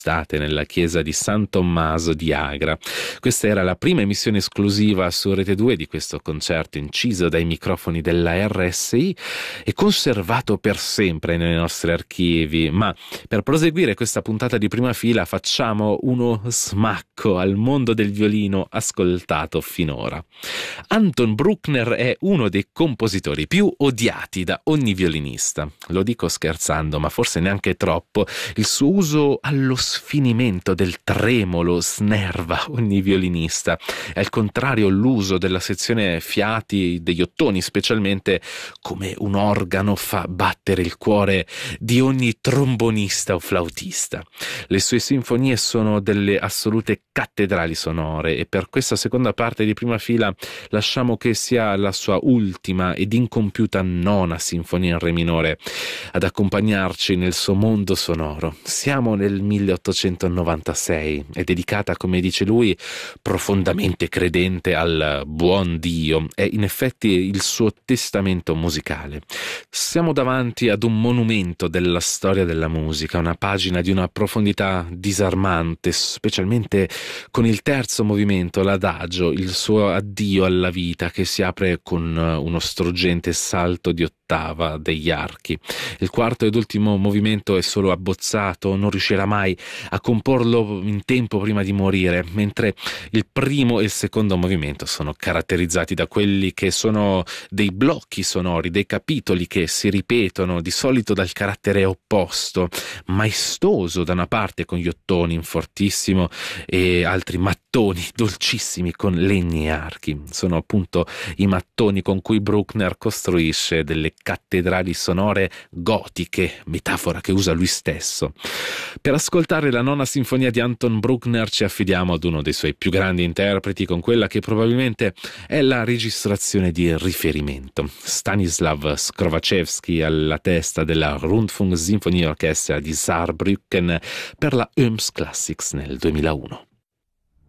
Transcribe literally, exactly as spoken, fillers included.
estate nella chiesa di San Tommaso di Agra. Questa era la prima emissione esclusiva su Rete due di questo concerto inciso dai microfoni della R S I e conservato per sempre nei nostri archivi. Ma per proseguire questa puntata di Prima Fila facciamo uno smacco al mondo del violino ascoltato finora. Anton Bruckner è uno dei compositori più odiati da ogni violinista. Lo dico scherzando, ma forse neanche troppo. Il suo uso allo sfinimento del tremolo snerva ogni violinista. E al contrario, l'uso della sezione fiati, degli ottoni specialmente, come un organo fa battere il cuore di ogni trombonista o flautista. Le sue sinfonie sono delle assolute cattedrali sonore e per questa seconda parte di Prima Fila lasciamo che sia la sua ultima ed incompiuta nona sinfonia in re minore ad accompagnarci nel suo mondo sonoro. Siamo nel milleottocentonovantasei, è dedicata, come dice lui, profondamente credente al buon Dio, è in effetti il suo testamento musicale. Siamo davanti ad un monumento della storia della musica, una pagina di una profondità disarmante, specialmente con il terzo movimento, l'adagio, il suo addio alla vita che si apre con uno struggente salto di ottava degli archi. Il quarto ed ultimo movimento è solo abbozzato, non riuscirà mai a comporlo in tempo prima di morire, mentre il primo e il secondo movimento sono caratterizzati da quelli che sono dei blocchi sonori, dei capitoli che si ripetono, di solito dal carattere opposto, maestoso da una parte con gli ottoni in fortissimo e altri mattoni dolcissimi con legni e archi. Sono appunto i mattoni con cui Bruckner costruisce delle cattedrali sonore gotiche, metafora che usa lui stesso. Per ascoltare la nona sinfonia di Anton Bruckner ci affidiamo ad uno dei suoi più grandi interpreti con quella che probabilmente è la registrazione di riferimento. Stanislav Skrovačevskij alla testa della Rundfunk Sinfonieorchestra di Saarbrücken per la Öms Classics nel duemilauno.